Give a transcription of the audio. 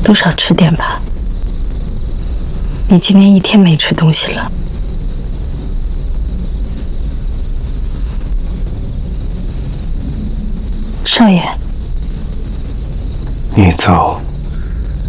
多少吃点吧。你今天一天没吃东西了。少爷， 你走。